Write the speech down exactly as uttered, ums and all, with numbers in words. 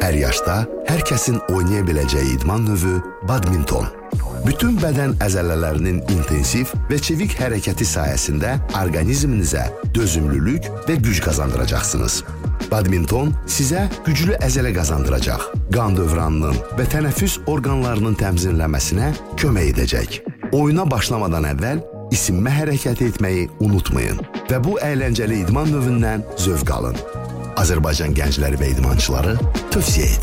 Hər yaşda, hər kəsin oynaya biləcəyi idman növü badminton. Bütün bədən əzələlərinin intensiv və çevik hərəkəti sayəsində orqanizminizə dözümlülük və güc qazandıracaqsınız. Badminton sizə güclü əzələ qazandıracaq, qan dövranının və tənəffüs orqanlarının təmizlənməsinə kömək edəcək. Oyuna başlamadan əvvəl isinmə hərəkəti etməyi unutmayın və bu əyləncəli idman növündən zövq alın. Azərbaycan gəncləri və idmançıları tövsiyə edir.